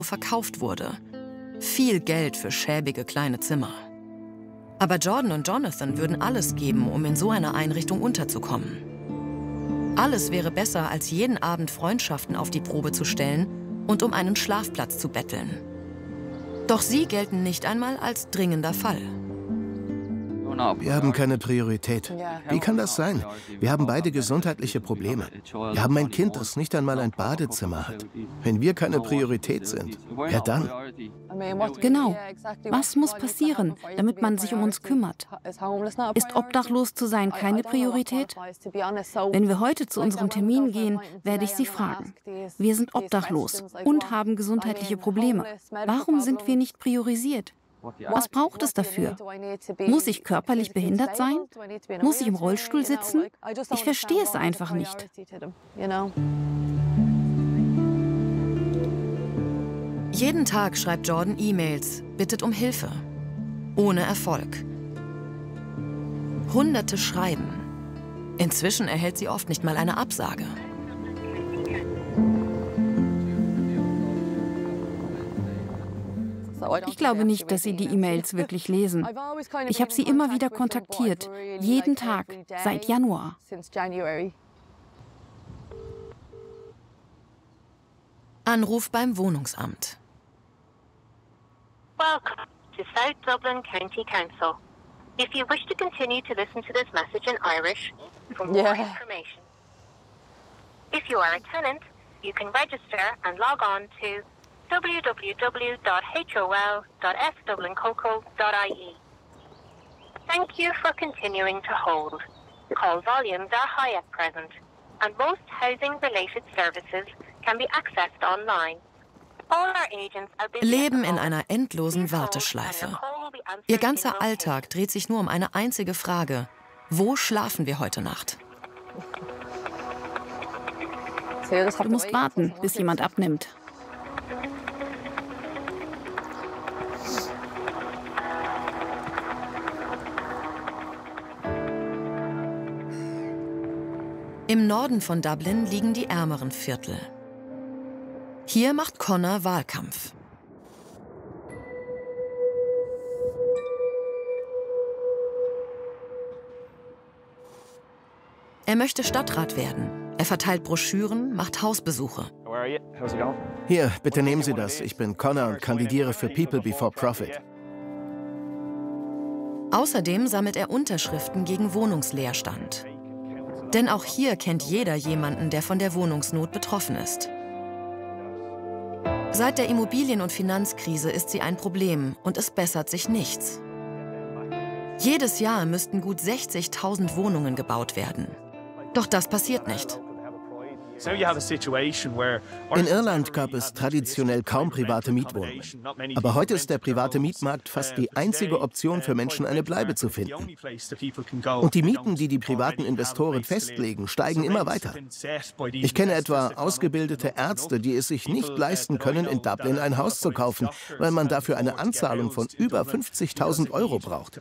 verkauft wurde. Viel Geld für schäbige kleine Zimmer. Aber Jordan und Jonathan würden alles geben, um in so einer Einrichtung unterzukommen. Alles wäre besser, als jeden Abend Freundschaften auf die Probe zu stellen und um einen Schlafplatz zu betteln. Doch sie gelten nicht einmal als dringender Fall. Wir haben keine Priorität. Wie kann das sein? Wir haben beide gesundheitliche Probleme. Wir haben ein Kind, das nicht einmal ein Badezimmer hat. Wenn wir keine Priorität sind, wer dann? Genau. Was muss passieren, damit man sich um uns kümmert? Ist obdachlos zu sein keine Priorität? Wenn wir heute zu unserem Termin gehen, werde ich Sie fragen. Wir sind obdachlos und haben gesundheitliche Probleme. Warum sind wir nicht priorisiert? Was braucht es dafür? Muss ich körperlich behindert sein? Muss ich im Rollstuhl sitzen? Ich verstehe es einfach nicht. Jeden Tag schreibt Jordan E-Mails, bittet um Hilfe. Ohne Erfolg. Hunderte schreiben. Inzwischen erhält sie oft nicht mal eine Absage. Ich glaube nicht, dass Sie die E-Mails wirklich lesen. Ich habe Sie immer wieder kontaktiert, jeden Tag, seit Januar. Anruf beim Wohnungsamt. Welcome to South Dublin County Council. If you wish to continue to listen to this message in Irish, for more information. If you are a tenant, you can register and log on to www.hol.fdublincoco.ie. Thank you for continuing to hold. Call volumes are high at present, and most housing-related services can be accessed online. All our agents are busy Leben in einer endlosen Warteschleife. Ihr ganzer Alltag dreht sich nur um eine einzige Frage. Wo schlafen wir heute Nacht? Du musst warten, bis jemand abnimmt. Im Norden von Dublin liegen die ärmeren Viertel. Hier macht Connor Wahlkampf. Er möchte Stadtrat werden. Er verteilt Broschüren, macht Hausbesuche. Hier, bitte nehmen Sie das. Ich bin Connor und kandidiere für People Before Profit. Außerdem sammelt er Unterschriften gegen Wohnungsleerstand. Denn auch hier kennt jeder jemanden, der von der Wohnungsnot betroffen ist. Seit der Immobilien- und Finanzkrise ist sie ein Problem und es bessert sich nichts. Jedes Jahr müssten gut 60.000 Wohnungen gebaut werden. Doch das passiert nicht. In Irland gab es traditionell kaum private Mietwohnungen. Aber heute ist der private Mietmarkt fast die einzige Option für Menschen, eine Bleibe zu finden. Und die Mieten, die die privaten Investoren festlegen, steigen immer weiter. Ich kenne etwa ausgebildete Ärzte, die es sich nicht leisten können, in Dublin ein Haus zu kaufen, weil man dafür eine Anzahlung von über 50.000 € braucht.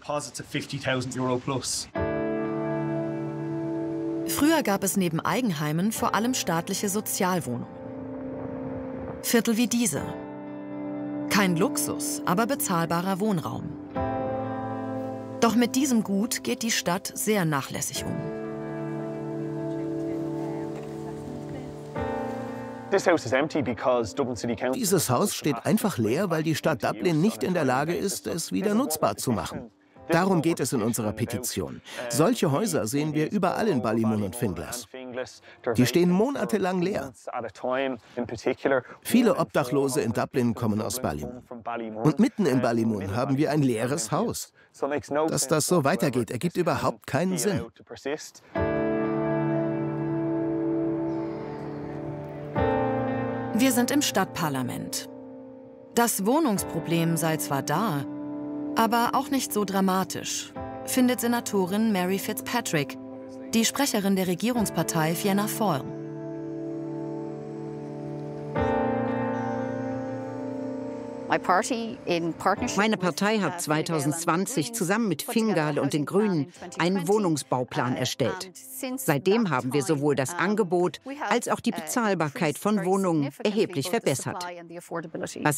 Früher gab es neben Eigenheimen vor allem staatliche Sozialwohnungen. Viertel wie diese. Kein Luxus, aber bezahlbarer Wohnraum. Doch mit diesem Gut geht die Stadt sehr nachlässig um. Dieses Haus steht einfach leer, weil die Stadt Dublin nicht in der Lage ist, es wieder nutzbar zu machen. Darum geht es in unserer Petition. Solche Häuser sehen wir überall in Ballymun und Finglas. Die stehen monatelang leer. Viele Obdachlose in Dublin kommen aus Ballymun. Und mitten in Ballymun haben wir ein leeres Haus. Dass das so weitergeht, ergibt überhaupt keinen Sinn. Wir sind im Stadtparlament. Das Wohnungsproblem sei zwar da, aber auch nicht so dramatisch, findet Senatorin Mary Fitzpatrick, die Sprecherin der Regierungspartei Fianna Fáil. Meine Partei hat 2020 zusammen mit Fine Gael und den Grünen einen Wohnungsbauplan erstellt. Seitdem haben wir sowohl das Angebot als auch die Bezahlbarkeit von Wohnungen erheblich verbessert. Was